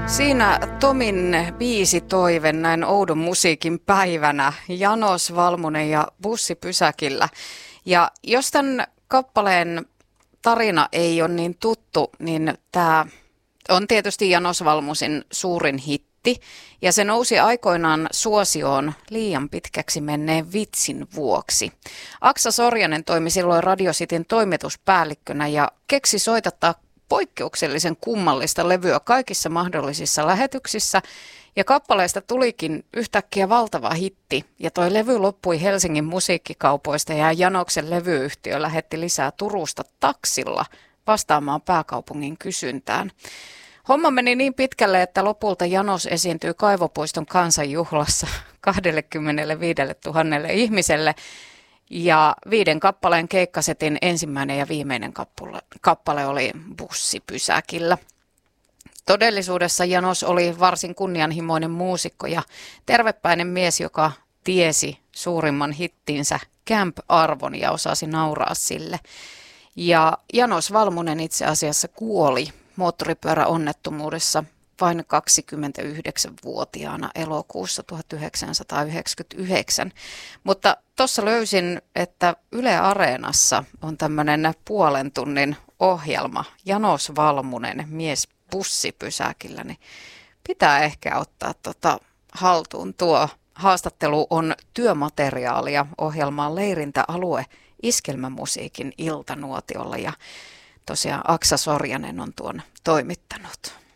Siinä Tomin biisitoive näin oudon musiikin päivänä, Janos Valmunen ja Bussi pysäkillä. Ja jos tämän kappaleen tarina ei ole niin tuttu, niin tämä on tietysti Janos Valmusin suurin hitti. Ja se nousi aikoinaan suosioon liian pitkäksi menneen vitsin vuoksi. Aksa Sorjanen toimi silloin Radio Cityn toimituspäällikkönä ja keksi soitattaa poikkeuksellisen kummallista levyä kaikissa mahdollisissa lähetyksissä, ja kappaleesta tulikin yhtäkkiä valtava hitti, ja toi levy loppui Helsingin musiikkikaupoista, ja Janoksen levyyhtiö lähetti lisää Turusta taksilla vastaamaan pääkaupungin kysyntään. Homma meni niin pitkälle, että lopulta Janos esiintyi Kaivopuiston kansanjuhlassa 25 000 ihmiselle, ja 5 kappaleen keikkasetin ensimmäinen ja viimeinen kappale oli Bussi pysäkillä. Todellisuudessa Janos oli varsin kunnianhimoinen muusikko ja tervepäinen mies, joka tiesi suurimman hittinsä Camp-arvon ja osasi nauraa sille. Ja Janos Valmunen itse asiassa kuoli moottoripyöräonnettomuudessa vain 29-vuotiaana elokuussa 1999. Mutta tuossa löysin, että Yle Areenassa on tämmöinen puolen tunnin ohjelma, Janos Valmunen, mies bussipysäkillä, niin pitää ehkä ottaa haltuun. Tuo haastattelu on työmateriaalia ohjelmaan Leirintäalue iskelmämusiikin iltanuotiolla, ja tosiaan Aksa Sorjanen on tuon toimittanut.